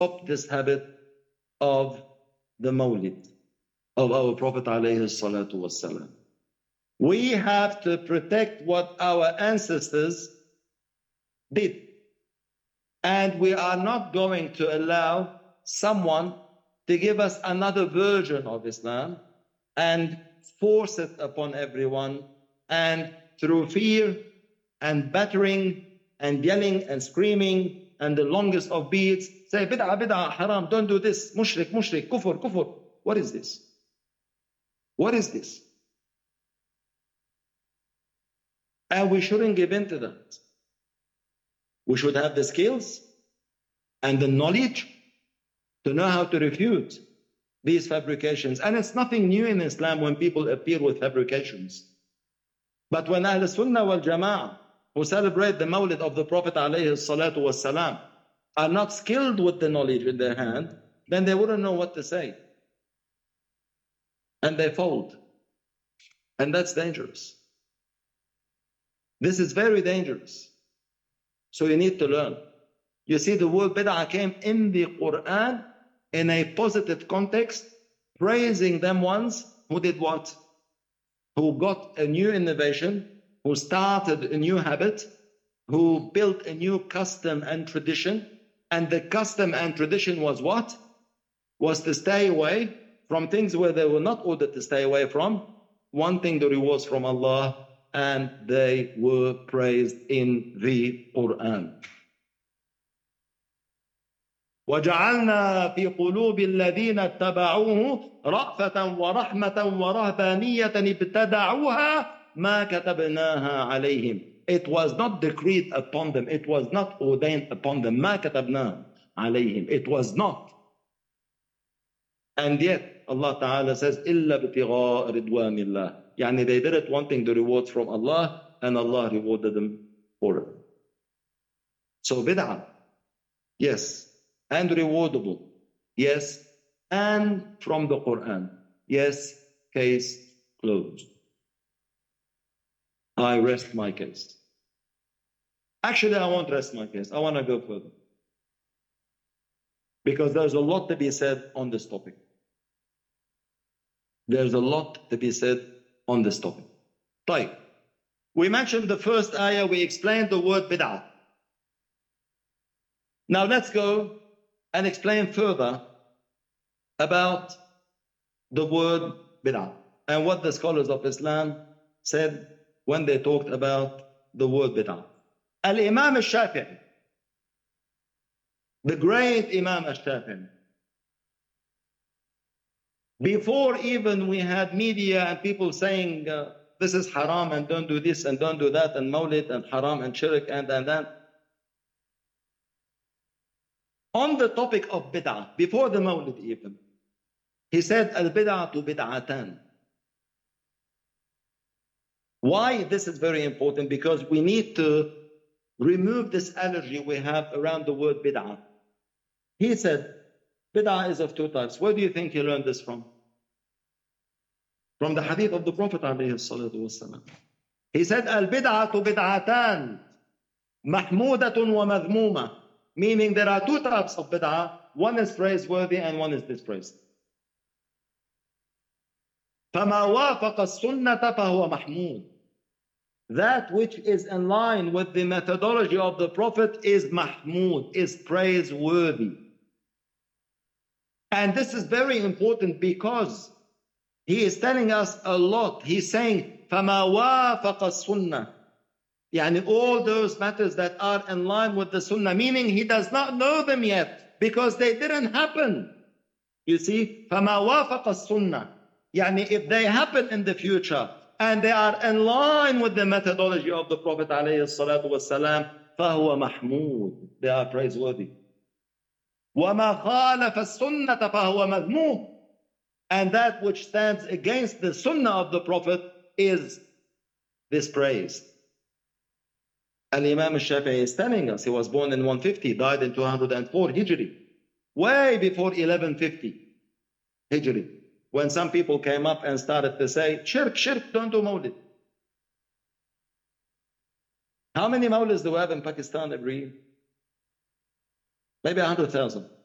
stop this habit of the Mawlid of our Prophet alayhi salatu wassalam. We have to protect what our ancestors did. And we are not going to allow someone to give us another version of Islam and force it upon everyone, and through fear and battering and yelling and screaming and the longest of beats say bid'ah, bid'ah, haram, don't do this, mushrik, mushrik, kufr, kufr. What is this? What is this? And we shouldn't give in to that. We should have the skills and the knowledge to know how to refute these fabrications. And it's nothing new in Islam when people appear with fabrications. But when Ahl Sunnah wal Jama'ah, who celebrate the Mawlid of the Prophet alayhi salatu wassalam, are not skilled with the knowledge in their hand, then they wouldn't know what to say. And they fold. And that's dangerous. This is very dangerous. So you need to learn. You see, the word bid'ah came in the Quran in a positive context, praising them ones who did what? Who got a new innovation, who started a new habit, who built a new custom and tradition. And the custom and tradition was what? Was to stay away from things where they were not ordered to stay away from, wanting the rewards from Allah, and they were praised in the Quran. وَجَعَلْنَا فِي قُلُوبِ الَّذِينَ اتَّبَعُوهُ رَأْفَةً وَرَحْمَةً وَرَهْبَانِيَّةً ابْتَدَعُوهَا مَا كَتَبْنَاهَا عَلَيْهِمْ. It was not decreed upon them. It was not ordained upon them. مَا كَتَبْنَاهَا عَلَيْهِمْ. It was not. And yet, Allah Ta'ala says, إِلَّا ابْتِغَاءَ رِضْوَانِ اللَّهِ. Yani they did it wanting the rewards from Allah, and Allah rewarded them for it. So bid'ah, yes. And rewardable, yes. And from the Quran, yes. Case closed. I rest my case. Actually, I won't rest my case. I want to go further. Because there's a lot to be said on this topic. There's a lot to be said on this topic. طيب. We mentioned the first ayah, we explained the word bid'ah. Now let's go and explain further about the word bid'ah and what the scholars of Islam said when they talked about the word bid'ah. Al-Imam al-Shafi'i, the great Imam al-Shafi'i, before even we had media and people saying this is haram and don't do this and don't do that and mawlid and haram and shirk and that. On the topic of bid'ah, before the mawlid even, he said, al-bid'atu bid'atan. Why this is very important? Because we need to remove this allergy we have around the word bid'ah. He said, bid'ah is of two types. Where do you think he learned this from? From the hadith of the Prophet ﷺ. He said, al-bid'atu bid'atan, mahmudatun wa madhmuma. Meaning there are two types of bid'ah. One is praiseworthy and one is dispraised. فَمَا وَافَقَ السُنَّةَ فَهُوَ مَحْمُودٌ. That which is in line with the methodology of the Prophet is mahmud, is praiseworthy. And this is very important because he is telling us a lot. He's saying, فَمَا وَافَقَ السُنَّةَ. Yani all those matters that are in line with the sunnah, meaning he does not know them yet because they didn't happen. You see, فَمَا وَافَقَ السُنَّةَ. Yani if they happen in the future and they are in line with the methodology of the Prophet ﷺ, فَهُوَ مَحْمُودٌ. They are praiseworthy. وَمَا خَالَفَ السُنَّةَ فَهُوَ مَذْمُومٌ. And that which stands against the sunnah of the Prophet is dispraised. Al-Imam al-Shafi'i is telling us he was born in 150, died in 204 Hijri, way before 1150 Hijri, when some people came up and started to say, shirk, shirk, don't do mawlid. How many mawlids do we have in Pakistan every year? Maybe 100,000.